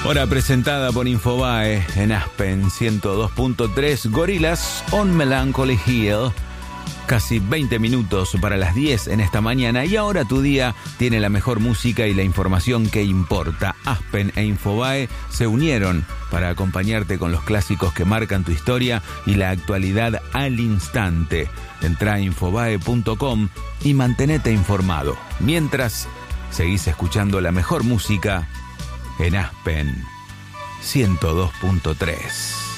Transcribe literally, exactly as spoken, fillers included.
Hora presentada por Infobae en Aspen ciento dos punto tres. Gorillaz on Melancholy Hill. Casi veinte minutos para las diez en esta mañana y ahora tu día tiene la mejor música y la información que importa. Aspen e Infobae se unieron para acompañarte con los clásicos que marcan tu historia y la actualidad al instante. Entrá a infobae punto com y mantenete informado. Mientras, seguís escuchando la mejor música en Aspen ciento dos punto tres.